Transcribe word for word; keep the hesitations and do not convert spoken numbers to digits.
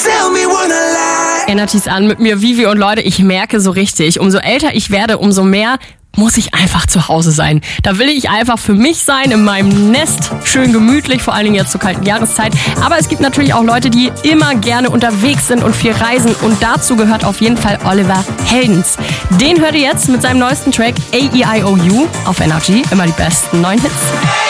Energy's an mit mir, Vivi, und Leute, ich merke so richtig, umso älter ich werde, umso mehr muss ich einfach zu Hause sein. Da will ich einfach für mich sein, in meinem Nest, schön gemütlich, vor allen Dingen jetzt zur kalten Jahreszeit. Aber es gibt natürlich auch Leute, die immer gerne unterwegs sind und viel reisen, und dazu gehört auf jeden Fall Oliver Heldens. Den hört ihr jetzt mit seinem neuesten Track A E I O U auf Energy. Immer die besten neuen Hits.